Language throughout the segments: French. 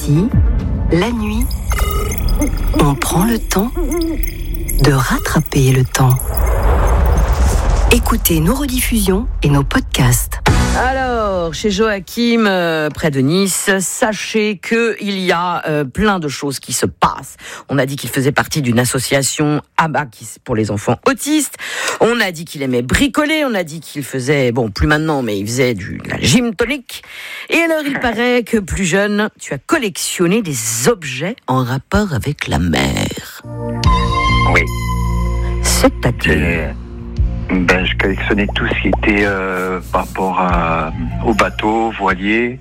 Ici, la nuit, on prend le temps de rattraper le temps. Écoutez nos rediffusions et nos podcasts. Alors, chez Joachim, près de Nice, sachez qu'il y a plein de choses qui se passent. On a dit qu'il faisait partie d'une association ABBA pour les enfants autistes. On a dit qu'il aimait bricoler. On a dit qu'il faisait, bon, plus maintenant, mais il faisait de la gym tonique. Et alors, il paraît que plus jeune, tu as collectionné des objets en rapport avec la mer. Oui. C'est-à-dire... je collectionnais tout ce qui était par rapport aux bateaux, voiliers,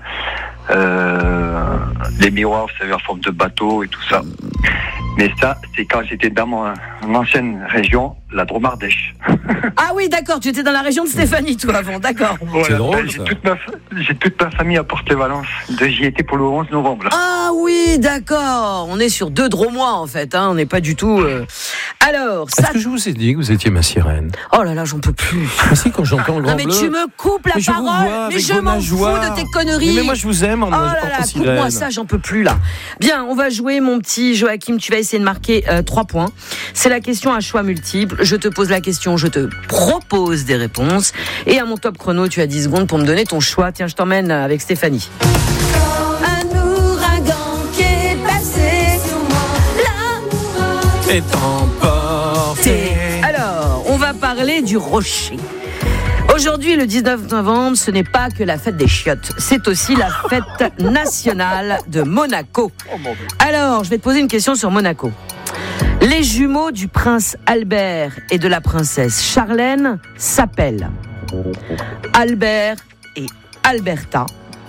les miroirs, vous savez, en forme de bateau et tout ça. Mais ça, c'est quand j'étais dans mon ancienne région, la Dromardèche. Ah oui, d'accord, tu étais dans la région de Stéphanie, toi, avant, d'accord. Voilà, c'est drôle, ça. J'ai toute ma famille à Porte-les-Valence. J'y étais pour le 11 novembre. Là. Ah oui, d'accord. On est sur 2 Dromois, en fait. On n'est pas du tout... Alors, ça... Est-ce que je vous ai dit que vous étiez ma sirène? Oh là là, j'en peux plus. Ah si, quand j'entends le grand Non, mais bleu... tu me coupes la Mais je vous parole. vois Mais avec je vos m'en fous nageoires. de tes conneries. Mais moi, je vous aime en Oh là là, sirène. coupe-moi ça, j'en peux plus, là. Bien, on va jouer, mon petit Joachim. Tu vas essayer de marquer 3 points. C'est la question à choix multiples. Je te pose la question, je te propose des réponses. Et à mon top chrono, tu as 10 secondes pour me donner ton choix. Tiens, je t'emmène avec Stéphanie. Un ouragan qui est passé sur moi. Est emporté. Alors, on va parler du rocher. Aujourd'hui, le 19 novembre, ce n'est pas que la fête des chiottes, c'est aussi la fête nationale de Monaco. Alors, je vais te poser une question sur Monaco. Les jumeaux du prince Albert et de la princesse Charlène s'appellent Albert et Alberta,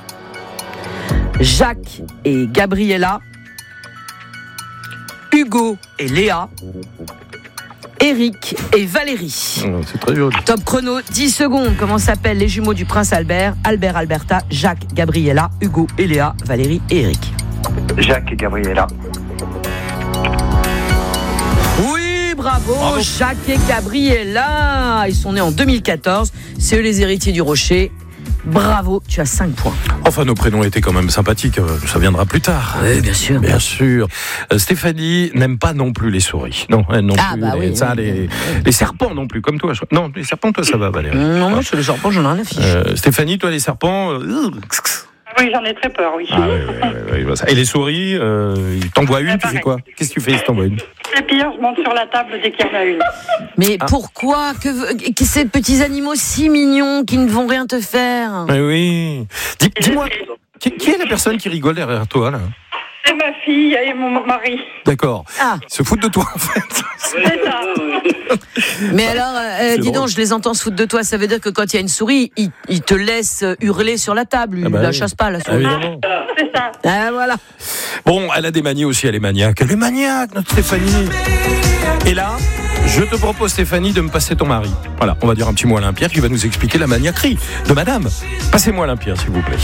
Jacques et Gabriella, Hugo et Léa, Eric et Valérie. C'est très joli. Top chrono, 10 secondes. Comment s'appellent les jumeaux du prince Albert, Albert, Alberta, Jacques, Gabriella, Hugo et Léa, Valérie et Eric? Jacques et Gabriella. Oui, bravo, Jacques et Gabriella. Ils sont nés en 2014. C'est eux les héritiers du rocher. Bravo, tu as 5 points. Enfin, nos prénoms étaient quand même sympathiques. Ça viendra plus tard. Oui, bien sûr. Bien sûr. Stéphanie n'aime pas non plus les souris. Non, elle non plus. Bah oui. Les serpents non plus, comme toi. Non, les serpents, toi, ça va, Valérie. Non, moi, sur les serpents, j'en ai rien à fiche. Stéphanie, toi, les serpents... Oui, j'en ai très peur, oui. Ah oui, bah ça. Et les souris, t'envoies une, tu fais quoi? Qu'est-ce que tu fais si t'envoies une? C'est pire, je monte sur la table dès qu'il y en a une. Mais pourquoi que ces petits animaux si mignons qui ne vont rien te faire? Mais oui. Dis-moi, qui est la personne qui rigole derrière toi, là? C'est ma fille et mon mari. D'accord. Ah. Se foutent de toi, en fait. C'est ça. Mais alors, dis donc, je les entends se foutre de toi. Ça veut dire que quand il y a une souris, ils te laissent hurler sur la table. Ils la chassent pas, la souris. Évidemment. C'est ça. Ah, voilà. Bon, elle a des manies aussi, elle est maniaque. Elle est maniaque, notre Stéphanie. Et là, je te propose, Stéphanie, de me passer ton mari. Voilà, on va dire un petit mot à Alain-Pierre qui va nous expliquer la maniaquerie de madame. Passez-moi Alain-Pierre, s'il vous plaît.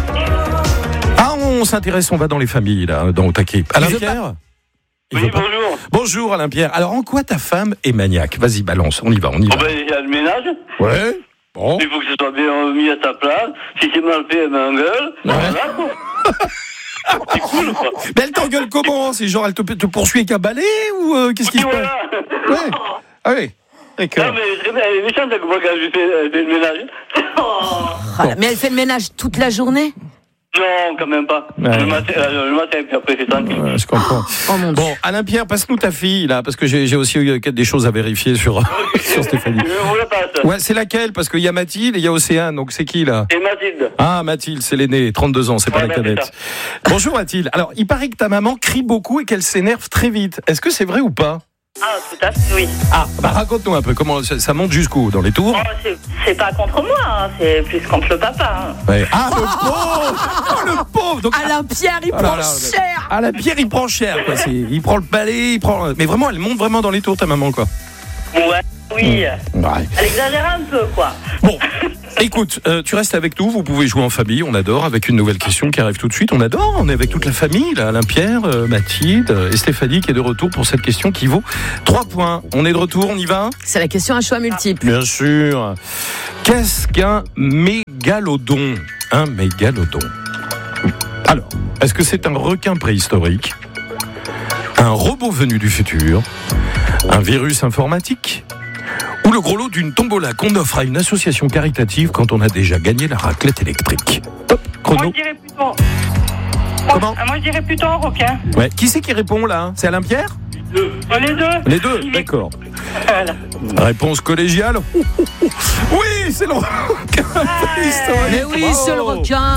Ah, on s'intéresse, on va dans les familles, là, dans au taquet. Alain-Pierre ? Oui, bonjour. Bonjour Alain-Pierre. Alors, en quoi ta femme est maniaque? Vas-y, balance, on y va. Il y a le ménage. Ouais. Bon. Il faut que ce soit bien mis à sa place. Si c'est mal fait, elle m'engueule. Ouais. Voilà, quoi. C'est cool, quoi. Mais elle t'engueule comment? C'est genre, elle te poursuit avec un balai ou qu'est-ce qui se passe? Voilà. Ouais. Ah oui. D'accord. Non, mais elle est méchante, elle voit quand je fais le ménage. Voilà. Mais elle fait le ménage toute la journée? Non, quand même pas. Ouais. Le matin, puis après, c'est tranquille. Ouais, je comprends. Oh mon Dieu. Bon, Alain-Pierre, passe-nous ta fille, là, parce que j'ai aussi eu des choses à vérifier sur Stéphanie. Je vous la passe. Ouais, c'est laquelle? Parce qu'il y a Mathilde et il y a Océane, donc c'est qui, là? Et Mathilde. Ah, Mathilde, c'est l'aînée, 32 ans, c'est pas la cadette. Bonjour Mathilde. Alors, il paraît que ta maman crie beaucoup et qu'elle s'énerve très vite. Est-ce que c'est vrai ou pas? Ah, tout à fait, oui. Ah, bah raconte-nous un peu, comment ça monte jusqu'où? Dans les tours? Oh, c'est pas contre moi, hein, c'est plus contre le papa. Hein. Ouais. Ah, le pauvre! Oh, le pauvre! Donc, Alain-Pierre, il prend cher. Alain-Pierre, il prend cher, quoi. Il prend le balai, il prend... Mais vraiment, elle monte vraiment dans les tours, ta maman, quoi. Ouais, oui. Ouais. Elle exagère un peu, quoi. Bon, écoute, tu restes avec nous, vous pouvez jouer en famille, on adore, avec une nouvelle question qui arrive tout de suite, on adore, on est avec toute la famille, là, Alain-Pierre, Mathilde et Stéphanie qui est de retour pour cette question qui vaut 3 points. On est de retour, on y va? C'est la question à choix multiple. Bien sûr. Qu'est-ce qu'un mégalodon? Un mégalodon. Alors, est-ce que c'est un requin préhistorique, un robot venu du futur, un virus informatique ou le gros lot d'une tombola qu'on offre à une association caritative quand on a déjà gagné la raclette électrique? Top, chrono. Moi, je dirais plutôt. Comment? Moi, je dirais plutôt un requin. Ouais. Qui c'est qui répond là? C'est Alain Pierre? Les deux. Les deux, d'accord. Voilà. Réponse collégiale. Oui, c'est le requin préhistorique. Mais oui, c'est le Bravo. requin.